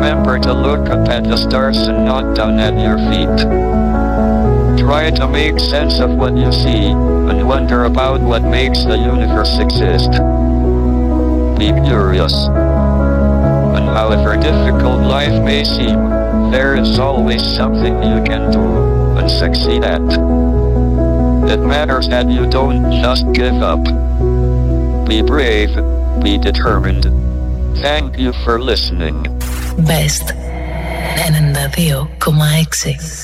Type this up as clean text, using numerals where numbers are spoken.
remember to look up at the stars and not down at your feet. Try to make sense of what you see, and wonder about what makes the universe exist. Be curious. And however difficult life may seem, there is always something you can do and succeed at. It matters that you don't just give up. Be brave, be determined. Thank you for listening. Best 92,6